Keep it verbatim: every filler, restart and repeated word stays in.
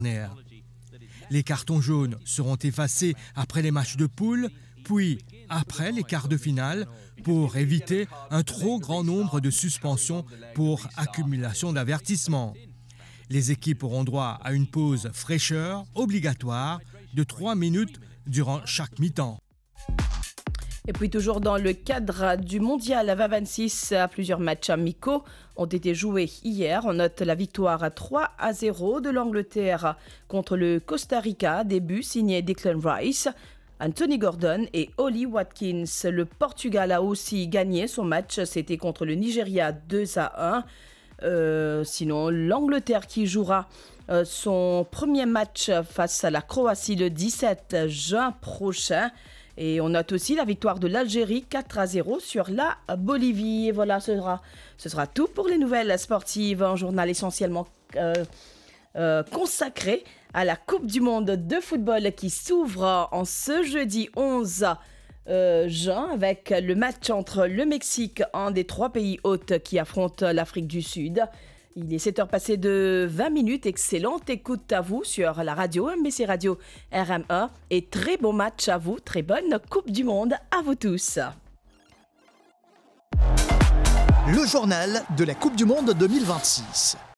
Les cartons jaunes seront effacés après les matchs de poule, puis après les quarts de finale, pour éviter un trop grand nombre de suspensions pour accumulation d'avertissements. Les équipes auront droit à une pause fraîcheur obligatoire de trois minutes durant chaque mi-temps. Et puis toujours dans le cadre du mondial à vingt vingt-six, plusieurs matchs amicaux ont été joués hier. On note la victoire à trois à zéro de l'Angleterre contre le Costa Rica, début signé Declan Rice, Anthony Gordon et Ollie Watkins. Le Portugal a aussi gagné son match, c'était contre le Nigeria deux à un. Euh, sinon, l'Angleterre qui jouera euh, son premier match face à la Croatie le dix-sept juin prochain. Et on note aussi la victoire de l'Algérie quatre à zéro sur la Bolivie. Et voilà, ce sera, ce sera tout pour les nouvelles sportives. Un journal essentiellement euh, euh, consacré à la Coupe du monde de football qui s'ouvre en ce jeudi onze euh, juin avec le match entre le Mexique, un des trois pays hôtes qui affrontent l'Afrique du Sud. Il est sept heures passées de vingt minutes. Excellente écoute à vous sur la radio M B C Radio R M un. Et très bon match à vous. Très bonne Coupe du Monde à vous tous. Le journal de la Coupe du Monde deux mille vingt-six.